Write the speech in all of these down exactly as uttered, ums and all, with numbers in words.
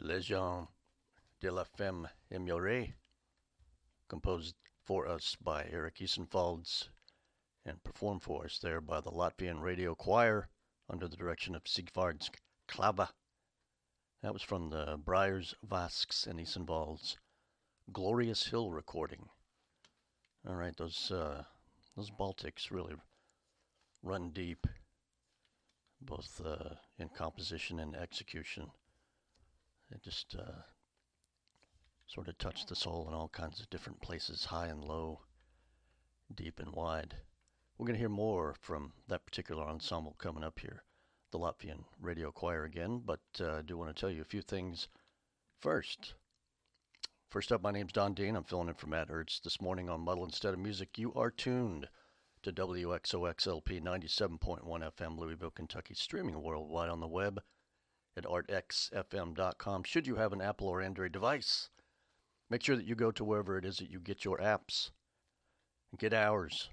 Legend de la Femme Aimée, composed for us by Eric Isenfalds and performed for us there by the Latvian Radio Choir under the direction of Sigvards Klava. That was from the Briars, Vasks, and Isenfalds Glorious Hill recording. All right, those uh, those Baltics really run deep, both uh, in composition and execution. They just uh, sort of touch the soul in all kinds of different places, high and low, deep and wide. We're going to hear more from that particular ensemble coming up here, the Latvian Radio Choir again, but uh, I do want to tell you a few things first. First up, my name's Don Dean. I'm filling in for Matt Hertz. This morning on Muddle Instead of Music, you are tuned to W X O X L P ninety-seven point one F M, Louisville, Kentucky, streaming worldwide on the web at art x f m dot com. Should you have an Apple or Android device, make sure that you go to wherever it is that you get your apps and get ours.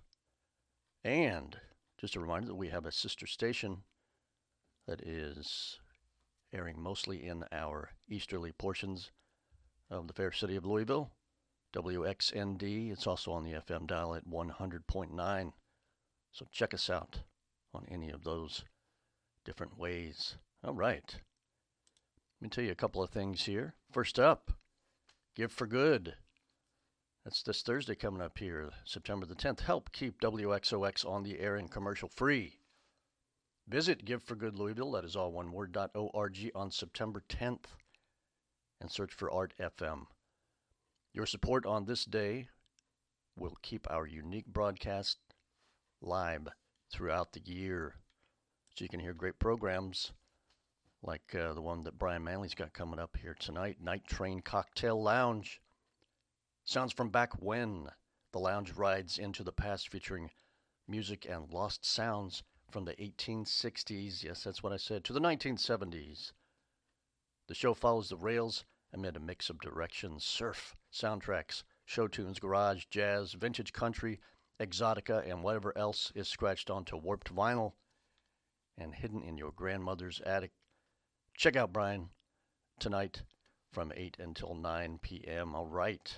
And just a reminder that we have a sister station that is airing mostly in our easterly portions of the fair city of Louisville, W X N D. It's also on the F M dial at one hundred point nine. So check us out on any of those different ways. All right. Let me tell you a couple of things here. First up, Give for Good. That's this Thursday coming up here, September the tenth. Help keep W X O X on the air and commercial free. Visit Give for Good Louisville, that is all one word, .org on September tenth, and search for Art F M. Your support on this day will keep our unique broadcast live throughout the year, so you can hear great programs like uh, the one that Brian Manley's got coming up here tonight, Night Train Cocktail Lounge. Sounds from back when. The lounge rides into the past, featuring music and lost sounds from the eighteen sixties, yes, that's what I said, to the nineteen seventies. The show follows the rails amid a mix of directions, surf, soundtracks, show tunes, garage, jazz, vintage country, exotica, and whatever else is scratched onto warped vinyl and hidden in your grandmother's attic. Check out Brian tonight from eight until nine p.m. All right.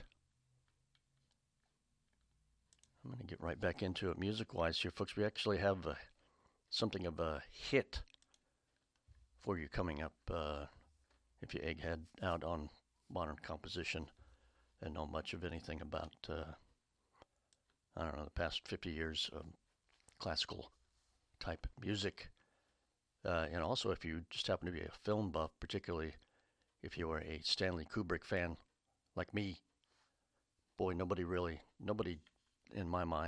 I'm going to get right back into it music-wise here, folks. We actually have uh, something of a hit for you coming up uh, if you egghead out on modern composition and know much of anything about, uh, I don't know, the past fifty years of classical type music. Uh, and also, if you just happen to be a film buff, particularly if you are a Stanley Kubrick fan like me, boy, nobody really, nobody in my mind